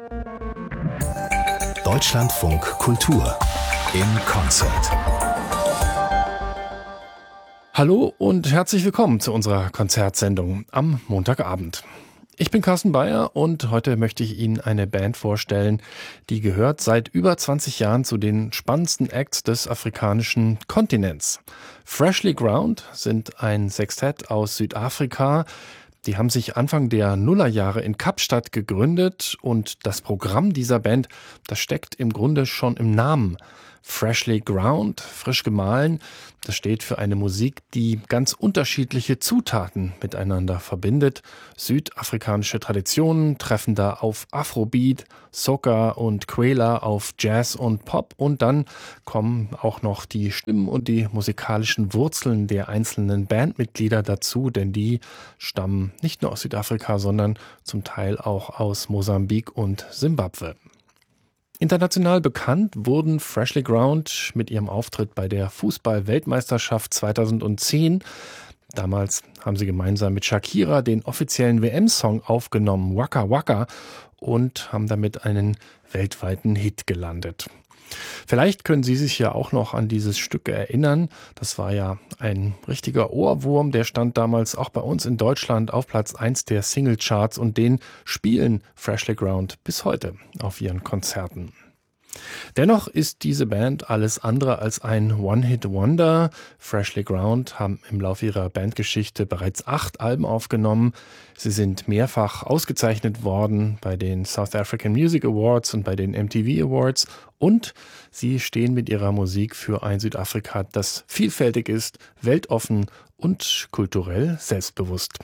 Deutschlandfunk Kultur in Konzert. Hallo und herzlich willkommen zu unserer Konzertsendung am Montagabend. Ich bin Carsten Beyer und heute möchte ich Ihnen eine Band vorstellen, die gehört seit über 20 Jahren zu den spannendsten Acts des afrikanischen Kontinents. Freshly Ground sind ein Sextett aus Südafrika. Die haben sich Anfang der Nullerjahre in Kapstadt gegründet und das Programm dieser Band, das steckt im Grunde schon im Namen. Freshly Ground, frisch gemahlen, das steht für eine Musik, die ganz unterschiedliche Zutaten miteinander verbindet. Südafrikanische Traditionen treffen da auf Afrobeat, Soca und Kwela, auf Jazz und Pop und dann kommen auch noch die Stimmen und die musikalischen Wurzeln der einzelnen Bandmitglieder dazu, denn die stammen nicht nur aus Südafrika, sondern zum Teil auch aus Mosambik und Simbabwe. International bekannt wurden Freshly Ground mit ihrem Auftritt bei der Fußball-Weltmeisterschaft 2010. Damals haben sie gemeinsam mit Shakira den offiziellen WM-Song aufgenommen, Waka Waka, und haben damit einen weltweiten Hit gelandet. Vielleicht können Sie sich ja auch noch an dieses Stück erinnern. Das war ja ein richtiger Ohrwurm, der stand damals auch bei uns in Deutschland auf Platz 1 der Singlecharts und den spielen Freshly Ground bis heute auf ihren Konzerten. Dennoch ist diese Band alles andere als ein One-Hit-Wonder. Freshly Ground haben im Laufe ihrer Bandgeschichte bereits 8 Alben aufgenommen. Sie sind mehrfach ausgezeichnet worden bei den South African Music Awards und bei den MTV Awards. Und sie stehen mit ihrer Musik für ein Südafrika, das vielfältig ist, weltoffen und kulturell selbstbewusst.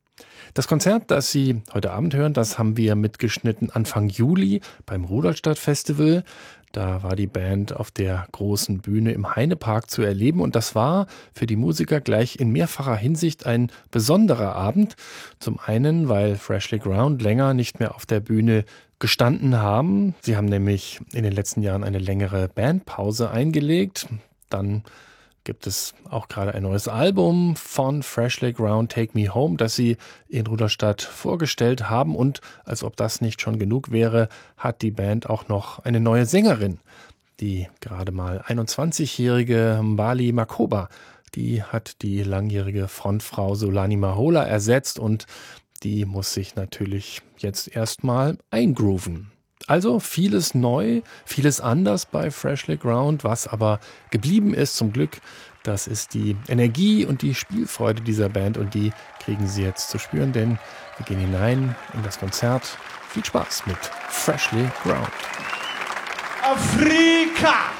Das Konzert, das Sie heute Abend hören, das haben wir mitgeschnitten Anfang Juli beim Rudolstadt Festival. Da war die Band auf der großen Bühne im Heinepark zu erleben und das war für die Musiker gleich in mehrfacher Hinsicht ein besonderer Abend. Zum einen, weil Freshly Ground länger nicht mehr auf der Bühne gestanden haben. Sie haben nämlich in den letzten Jahren eine längere Bandpause eingelegt. Dann gibt es auch gerade ein neues Album von Freshly Ground, Take Me Home, das sie in Rudolstadt vorgestellt haben. Und als ob das nicht schon genug wäre, hat die Band auch noch eine neue Sängerin. Die gerade mal 21-jährige Mbali Makhoba, die hat die langjährige Frontfrau Solani Mahola ersetzt und die muss sich natürlich jetzt erstmal eingrooven. Also vieles neu, vieles anders bei Freshly Ground, was aber geblieben ist zum Glück, das ist die Energie und die Spielfreude dieser Band und die kriegen Sie jetzt zu spüren, denn wir gehen hinein in das Konzert. Viel Spaß mit Freshly Ground. Afrika!